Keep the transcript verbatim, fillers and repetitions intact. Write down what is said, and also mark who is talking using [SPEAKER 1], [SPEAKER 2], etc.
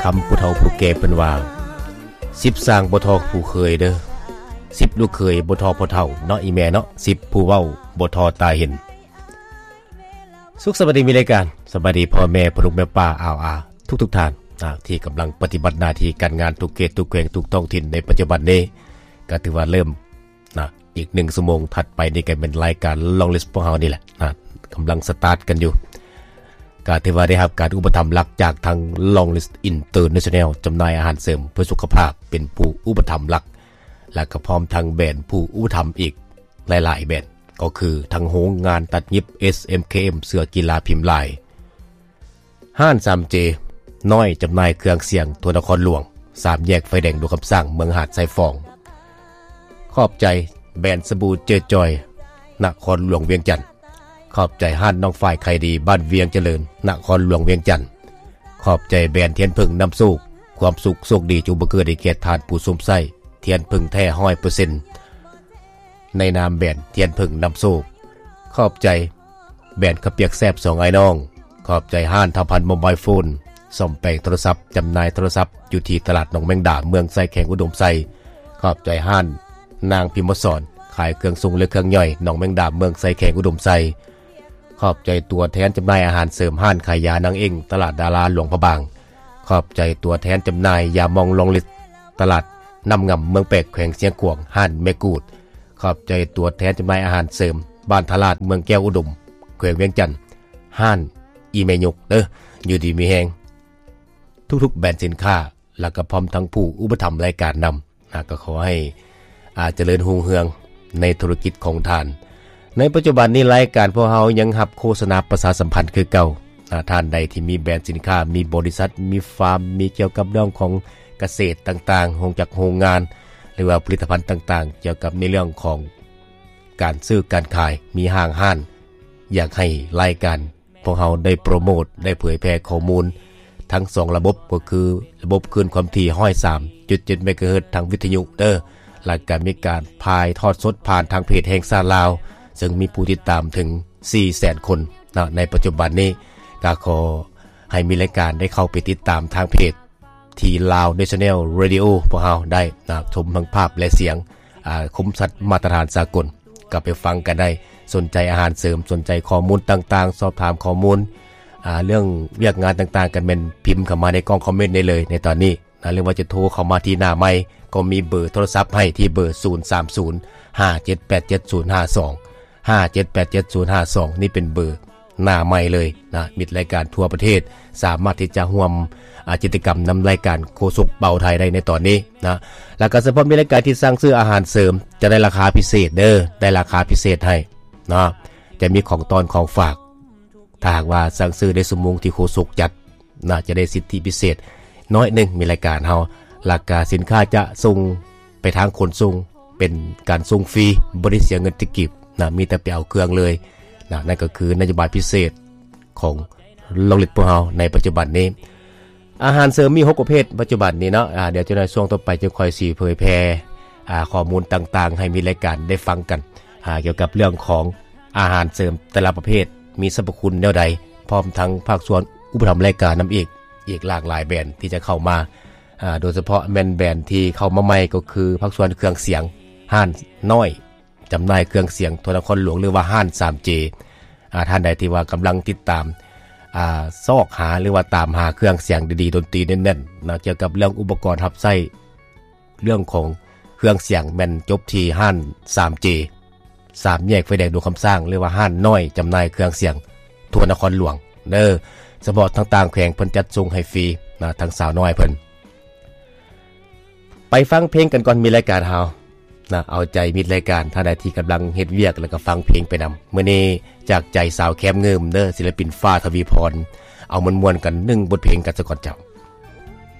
[SPEAKER 1] คำผู้เฒ่าผู้แก่เพิ่นว่าสิบสร้างบ่ทอผู้เคยเด้อสิบลูกเคยบ่ทอพ่อเฒ่าเนาะอีแม่เนาะสิบผู้เว้าบ่ทอตาเห็นสุขสวัสดีมีรายการสวัสดีพ่อแม่พ่อลูกแม่ป้าอ้าวอาทุกๆท่านที่กำลังปฏิบัติหน้าที่การงานทุกเขตทุกแขวงทุกท้องถิ่นในปัจจุบันนี้ก็ถือว่าเริ่มนะอีกหนึ่งชั่วโมงถัดไปนี่ก็เป็นรายการ Long List พวกเฮานี่แหละนะกำลังสตาร์ทกันอยู่ก็ถือว่าได้รับการอุปถัมภ์หลักจากทาง Long List International จำหน่ายอาหารเสริมเพื่อสุขภาพเป็นผู้อุปถัมภ์หลักและก็พร้อมทางแบรนด์ผู้อุปถัมภ์อีกหลายๆแบรนด์ก็คือทางโรงงานตัดเย็บ เอส เอ็ม เค เอ็ม เสื้อกีฬาพิมพ์ลายห้าน ทรี เจ น้อยจำหน่ายเครื่องเสียงตัวนครหลวงสามแยกไฟแดงดูคำสั่งเมืองหาดไซฟองขอบใจแบรนด์สบู่เจอจอยนครหลวงเวียงจันทน์ขอบใจห้านน้องฝ่ายไข่ดีบ้านเวียงเจริญนครหลวงเวียงจันทน์ขอบใจแบรนด์เทียนผึ่งน้ำสุกความสุขโชคดีจูบเกิดได้เกียรติทานผู้สมไส้เทียนผึ่งแท้ ร้อยเปอร์เซ็นต์ ในนามแบรนด์เทียนผึ่งน้ำสุกขอบใจแบรนด์ข้าวเปียกแซ่บสองไอ้น้องขอบใจห้านทพันธ์โมบายโฟนซ่อมแปลงโทรศัพท์จำหน่ายโทรศัพท์อยู่ที่ตลาดหนองแมงดาเมืองไซแขงอุดมไซขอบใจห้านนางพิมพ์สอนขายเครื่องทรงและเครื่องย่อยหนองแมงดาเมืองไซแขงอุดมไซขอบใจตัวแทนจำหน่ายอาหารเสริมห้านขายยานางเองตลาดดาราหลวงพระบางขอบใจตัวแทนจำหน่ายยามองลองลิตตลาดน้ำงำเมืองแปกแขวงเสียงขวงห้านแม่กูดขอบใจตัวแทนจำหน่ายอาหารเสริมบ้านทลาดเมืองแก้วอุดมแขวงเวียงจันทน์ห้านอีเมยุกเด้ออยู่ดีมีแฮงทุกๆแบรนด์สินค้าแล้วก็พร้อมทั้งผู้อุปถัมภ์รายการนำนะก็ขอให้อาจเจริญรุ่งเรืองในธุรกิจของท่านในปัจจุบันนี้รายการพวกเรายังรับโฆษณาประชาสัมพันธ์คือเก่าท่านใดที่มีแบรนด์สินค้ามีบริษัทมีฟาร์มมีเกี่ยวกับเรื่องของเกษตรต่างๆโรงจักรโรงงานหรือว่าผลิตภัณฑ์ต่างๆเกี่ยวกับในเรื่องของการซื้อการขายมีห้างห้านอยากให้รายการพวกเราได้โปรโมทได้เผยแพร่ข้อมูลทั้งสองระบบก็คือระบบคลื่นความถี่ สามจุดเจ็ด เมกะเฮิรตซ์ทางวิทยุเด้อและก็มีการพายทอดสดผ่านทางเพจแห่งชาติลาวซึ่งมีผู้ติดตามถึง สี่แสน คนนะในปัจจุบันนี้ก็ขอให้มีรายการได้เข้าไปติดตามทางเพจที่ลาว National Radio พวกเราได้นะชมทั้งภาพและเสียงอ่าคมชัดมาตรฐานสากลก็ไปฟังกันได้สนใจอาหารเสริมสนใจข้อมูลต่างๆสอบถามข้อมูลอ่าเรื่องเรียกงานต่างๆกันเป็นพิมพ์เข้ามาในกล่องคอมเมนต์ได้เลยในตอนนี้นะหรือว่าจะโทรเข้ามาที่หน้าไมค์ก็มีเบอร์โทรศัพท์ให้ที่เบอร์ศูนย์ สาม ศูนย์ ห้า เจ็ด แปด เจ็ด ศูนย์ ห้า สอง ห้า เจ็ด แปด เจ็ด ศูนย์ ห้า สองนี่เป็นเบอร์หน้าไมค์เลยนะมิตรรายการทั่วประเทศสามารถที่จะร่วมกิจกรรมนำรายการโคสุกเบาไทยได้ในตอนนี้นะแล้วก็เฉพาะมีรายการที่สร้างซื้ออาหารเสริมจะได้ราคาพิเศษเด้อได้ราคาพิเศษให้นะจะมีของตอนของฝากถ้าหากว่าสั่งซื้อในสมุงที่โคสุกจัดน่าจะได้สิทธิพิเศษน้อยหนึ่งมีรายการเฮาราคาสินค้าจะส่งไปทางขนส่งเป็นการส่งฟรีบ่ได้เสียเงินติกิบนะมีแต่ไปเอาเครื่องเลยนะนั่นก็คือนโยบายพิเศษของโรงเรียนพวกเฮาในปัจจุบันนี้อาหารเสริมมีหกประเภทปัจจุบันนี้เนาะเดี๋ยวจะในช่วงต่อไปจะค่อยสิเผยแพร่ข้อมูลต่างๆให้มีรายการได้ฟังกันเกี่ยวกับเรื่องของอาหารเสริมแต่ละประเภทมีสรรพคุณแนวใดพร้อมทั้งภาคส่วนอุปถัมภ์รายการนำอีกอีกหลากหลายแบรนด์ที่จะเข้ามาโดยเฉพาะแบรนด์แบรนด์ที่เข้ามาใหม่ก็คือภาคส่วนเครื่องเสียงห้านน้อยจำหน่ายเครื่องเสียงโทรนครหลวงหรือว่าห้าน ทรี เจ ท่านใดที่ว่ากำลังติดตามอ่าซอกหาหรือว่าตามหาเครื่องเสียงดีๆดนตรีแน่นๆนะเกี่ยวกับเรื่องอุปกรณ์รับใช้เรื่องของเครื่องเสียงแม่นจบที่ห้าน ทรี เจ สามแยกไฟแดงดูคำสร้างหรือว่าห้านน้อยจำหน่ายเครื่องเสียงทั่วนครหลวงเด้อสปอร์ตต่างๆแขวงเพิ่นจัดส่งให้ฟรีนะทั้งสาวน้อยเพิ่นไปฟังเพลงกันก่อนมีรายการเฮานะเอาใจมิดรายการท่านใดที่กำลังเฮ็ดเวียกแล้วก็ฟังเพลงไปนำมื้อนี้จากใจสาวแคมเงิมเด้อศิลปินฟ้าทวีพรเอามวนๆกันหนึ่งบทเพลงกันซะก่อนเจ้า